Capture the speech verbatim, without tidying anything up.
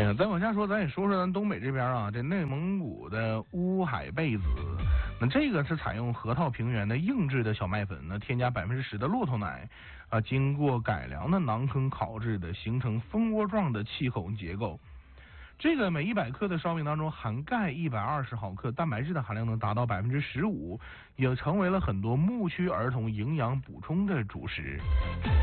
哎呀，再往下说，咱也说说咱东北这边啊，这内蒙古的乌海贝子，那这个是采用河套平原的硬质的小麦粉，那添加百分之十的骆驼奶，啊，经过改良的囊坑烤制的，形成蜂窝状的气口结构。这个每一百克的烧饼当中含钙一百二十毫克，蛋白质的含量能达到百分之十五，也成为了很多牧区儿童营养补充的主食。